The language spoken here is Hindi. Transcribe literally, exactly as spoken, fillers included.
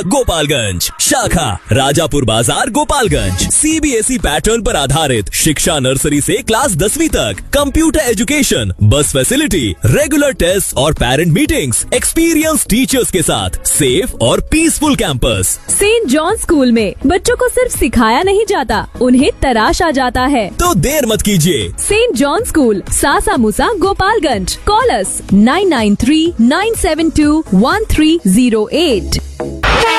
गोपालगंज, शाखा राजापुर बाजार गोपालगंज। सीबीएसई पैटर्न पर आधारित शिक्षा नर्सरी से क्लास दसवीं तक, कंप्यूटर एजुकेशन, बस फैसिलिटी, रेगुलर टेस्ट और पेरेंट मीटिंग्स, एक्सपीरियंस टीचर्स के साथ सेफ और peaceful campus. Saint John school में बच्चों को सिर्फ सिखाया नहीं जाता, उन्हें तराशा जाता है। तो देर मत कीजिए। Saint John school, Sasa Musa, Gopalganj. Call us nine nine three nine seven to one three zero eight.